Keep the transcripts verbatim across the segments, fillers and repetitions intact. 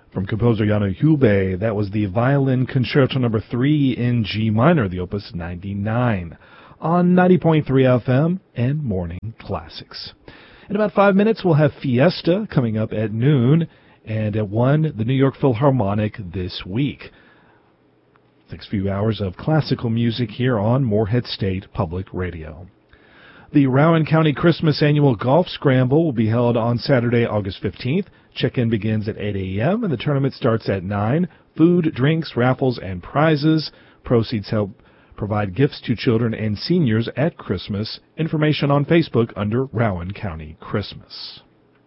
From composer Jan Hube, that was the Violin Concerto number three in G minor, the Opus ninety-nine, on ninety point three F M and Morning Classics. In about five minutes, we'll have Fiesta coming up at noon, and at one, the New York Philharmonic This Week. Next few hours of classical music here on Morehead State Public Radio. The Rowan County Christmas Annual Golf Scramble will be held on Saturday, August fifteenth. Check-in begins at eight a.m. and the tournament starts at nine. Food, drinks, raffles, and prizes. Proceeds help provide gifts to children and seniors at Christmas. Information on Facebook under Rowan County Christmas.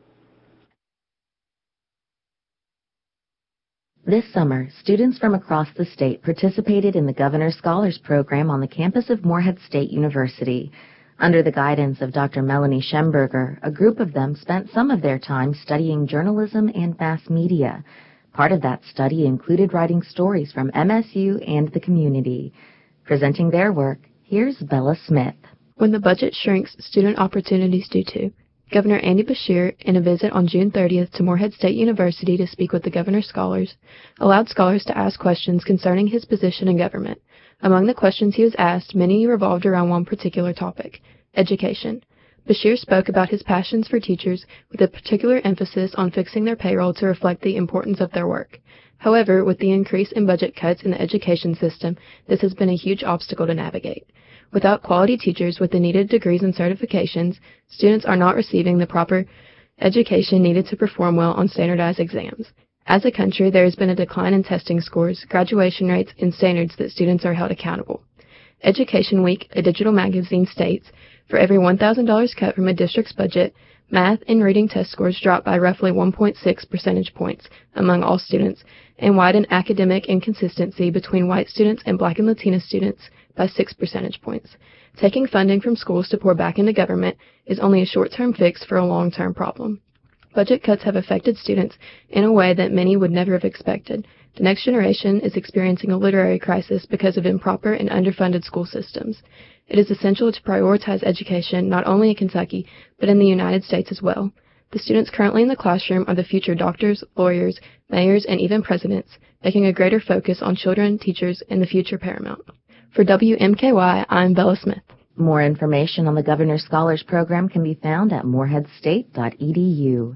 This summer, students from across the state participated in the Governor Scholars Program on the campus of Morehead State University. Under the guidance of Doctor Melanie Schemberger, a group of them spent some of their time studying journalism and mass media. Part of that study included writing stories from M S U and the community. Presenting their work, here's Bella Smith. When the budget shrinks, student opportunities do too. Governor Andy Beshear, in a visit on June thirtieth to Morehead State University to speak with the Governor Scholars, allowed scholars to ask questions concerning his position in government. Among the questions he was asked, many revolved around one particular topic, education. Beshear spoke about his passions for teachers, with a particular emphasis on fixing their payroll to reflect the importance of their work. However, with the increase in budget cuts in the education system, this has been a huge obstacle to navigate. Without quality teachers with the needed degrees and certifications, students are not receiving the proper education needed to perform well on standardized exams. As a country, there has been a decline in testing scores, graduation rates, and standards that students are held accountable. Education Week, a digital magazine, states, for every one thousand dollars cut from a district's budget, math and reading test scores drop by roughly one point six percentage points among all students, and widen academic inconsistency between white students and Black and Latina students by six percentage points. Taking funding from schools to pour back into government is only a short-term fix for a long-term problem. Budget cuts have affected students in a way that many would never have expected. The next generation is experiencing a literary crisis because of improper and underfunded school systems. It is essential to prioritize education not only in Kentucky, but in the United States as well. The students currently in the classroom are the future doctors, lawyers, mayors, and even presidents, making a greater focus on children, teachers, and the future paramount. For W M K Y, I'm Bella Smith. More information on the Governor Scholars Program can be found at morehead state dot e d u.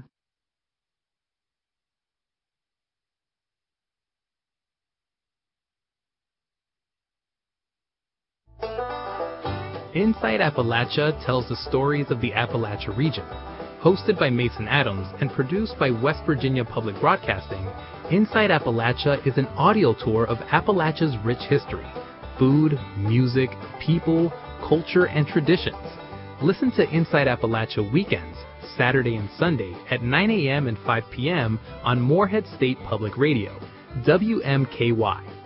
Inside Appalachia tells the stories of the Appalachia region. Hosted by Mason Adams and produced by West Virginia Public Broadcasting, Inside Appalachia is an audio tour of Appalachia's rich history, food, music, people, culture, and traditions. Listen to Inside Appalachia weekends, Saturday and Sunday at nine a.m. and five p.m. on Morehead State Public Radio, W M K Y.